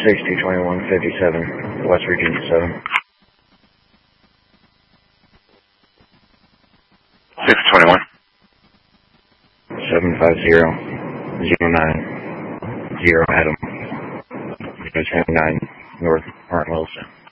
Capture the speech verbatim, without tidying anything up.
six two two one five seven, West Virginia seven. six twenty-one. seven five zero zero nine zero Adam. nine North Martin Wilson.